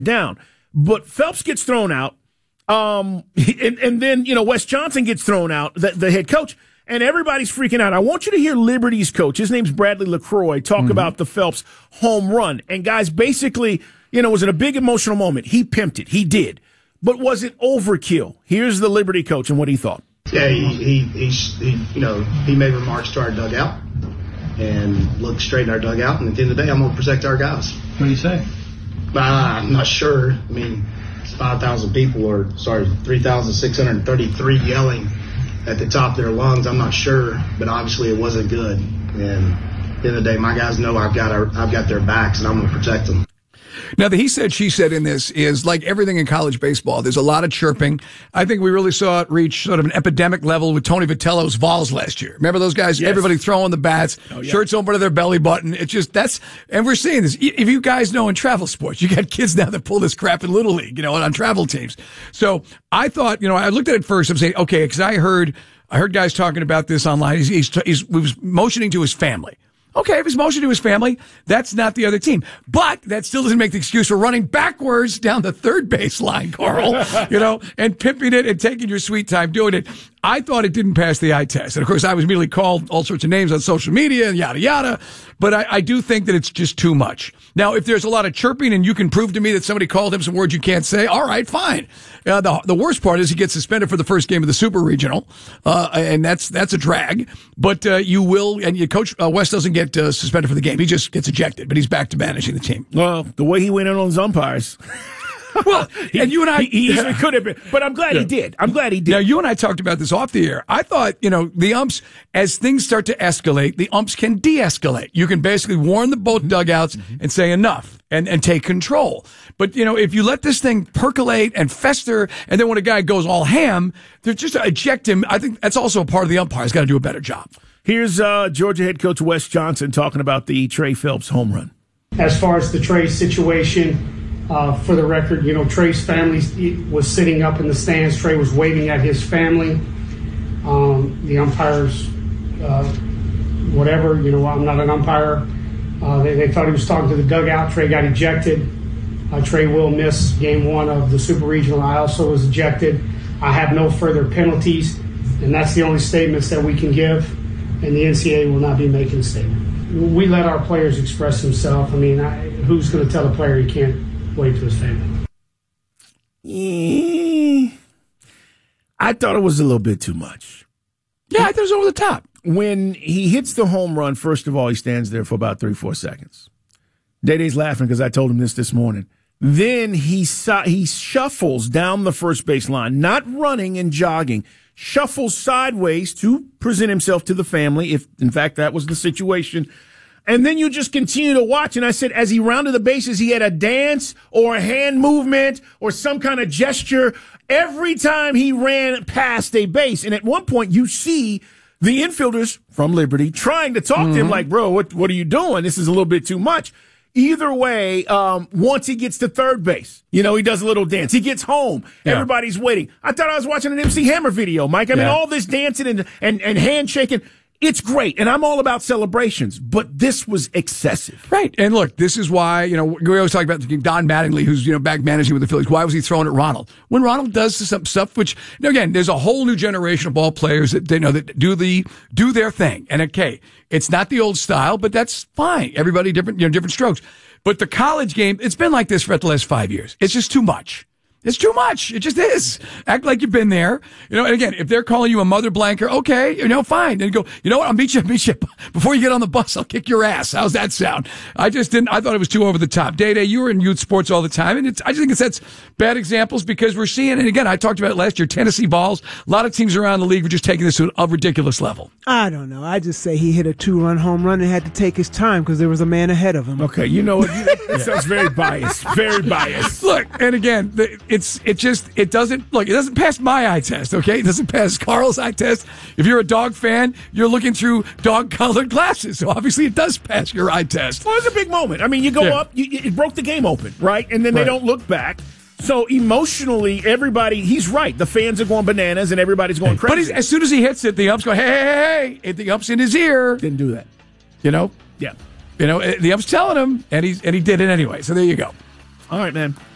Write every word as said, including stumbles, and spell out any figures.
down. But Phelps gets thrown out, um, and, and then, you know, Wes Johnson gets thrown out, the, the head coach, and everybody's freaking out. I want you to hear Liberty's coach, his name's Bradley LaCroix, talk mm-hmm. about the Phelps home run. And guys, basically, you know, was it a big emotional moment? He pimped it. He did. But was it overkill? Here's the Liberty coach and what he thought. Yeah, he, he, he, he you know, he made remarks to our dugout and looked straight in our dugout. And at the end of the day, I'm going to protect our guys. What do you say? Uh, I'm not sure. I mean, it's five thousand people, or sorry, three thousand six hundred thirty-three yelling at the top of their lungs. I'm not sure, but obviously it wasn't good. And at the end of the day, my guys know I've got our, I've got their backs, and I'm going to protect them. Now, the he said, she said in this is like everything in college baseball. There's a lot of chirping. I think we really saw it reach sort of an epidemic level with Tony Vitello's Vols last year. Remember those guys? Yes. Everybody throwing the bats, oh, yeah. shirts open to their belly button. It's just, that's, and we're seeing this. If you guys know in travel sports, you got kids now that pull this crap in Little League, you know, on travel teams. So I thought, you know, I looked at it first. I'm saying, okay, because I heard, I heard guys talking about this online. He's, he's, he's, he was motioning to his family. Okay, if he's motioning to his family, that's not the other team. But that still doesn't make the excuse for running backwards down the third base line, Carl, you know, and pimping it and taking your sweet time doing it. I thought it didn't pass the eye test. And of course, I was immediately called all sorts of names on social media and yada, yada. But I, I do think that it's just too much. Now, if there's a lot of chirping and you can prove to me that somebody called him some words you can't say, all right, fine. Uh, the, the worst part is he gets suspended for the first game of the Super Regional. Uh, and that's, that's a drag. But, uh, you will, and your coach, uh, West doesn't get, uh, suspended for the game. He just gets ejected, but he's back to managing the team. Well, the way he went in on his umpires. Well, he, and you and I, he, he easily could have been, but I'm glad yeah. he did. I'm glad he did. Now, you and I talked about this off the air. I thought, you know, the umps, as things start to escalate, the umps can de-escalate. You can basically warn the both dugouts mm-hmm. and say enough and, and take control. But, you know, if you let this thing percolate and fester, and then when a guy goes all ham, they're just to eject him. I think that's also a part of the umpire's got to do a better job. Here's uh, Georgia head coach Wes Johnson talking about the Trey Phelps home run. As far as the Trey situation, Uh, for the record, you know, Trey's family was sitting up in the stands. Trey was waving at his family. Um, the umpires, uh, whatever, you know, I'm not an umpire. Uh, they, they thought he was talking to the dugout. Trey got ejected. Uh, Trey will miss game one of the Super Regional. I also was ejected. I have no further penalties, and that's the only statements that we can give, and the N C double A will not be making a statement. We let our players express themselves. I mean, I, who's going to tell a player he can't wave to his family? Yeah. I thought it was a little bit too much. Yeah, I thought it was over the top. When he hits the home run, first of all, he stands there for about three, four seconds. Day-Day's laughing because I told him this this morning. Then he he shuffles down the first base line, not running and jogging, shuffles sideways to present himself to the family, if, in fact, that was the situation. And then you just continue to watch. And I said, as he rounded the bases, he had a dance or a hand movement or some kind of gesture every time he ran past a base. And at one point, you see the infielders from Liberty trying to talk mm-hmm. to him like, bro, what, what are you doing? This is a little bit too much. Either way, um, once he gets to third base, you know, he does a little dance. He gets home. Yeah. Everybody's waiting. I thought I was watching an M C Hammer video, Mike. I yeah. mean, all this dancing and, and, and handshaking. It's great, and I'm all about celebrations, but this was excessive. Right, and look, this is why, you know, we always talk about Don Mattingly, who's, you know, back managing with the Phillies. Why was he throwing at Ronald? When Ronald does some stuff, which, you know, again, there's a whole new generation of ball players that, they know, that do the, do their thing. And okay, it's not the old style, but that's fine. Everybody different, you know, different strokes. But the college game, it's been like this for the last five years. It's just too much. It's too much. It just is. Act like you've been there. You know, and again, if they're calling you a mother blanker, okay, you know, fine. And you go, you know what, I'll meet you, meet you. Before you get on the bus, I'll kick your ass. How's that sound? I just didn't, I thought it was too over the top. Day-Day, you were in youth sports all the time, and it's, I just think it sets bad examples because we're seeing, and again, I talked about it last year, Tennessee Vols, a lot of teams around the league were just taking this to a ridiculous level. I don't know. I just say he hit a two-run home run and had to take his time because there was a man ahead of him. Okay, you know what? That sounds very biased. Very biased. Look, and again, it's, it just, It doesn't, look, it doesn't pass my eye test, okay? It doesn't pass Carl's eye test. If you're a dog fan, you're looking through dog-colored glasses, so obviously it does pass your eye test. Well, it's a big moment. I mean, you go yeah. up, you, it broke the game open, right? And then they right. don't look back. So emotionally, everybody, he's right. The fans are going bananas and everybody's going crazy. But he's, as soon as he hits it, the ump's go, hey, hey, hey, the ump's in his ear. Didn't do that. You know? Yeah. You know, the ump's telling him, and, he's, and he did it anyway, so there you go. All right, man.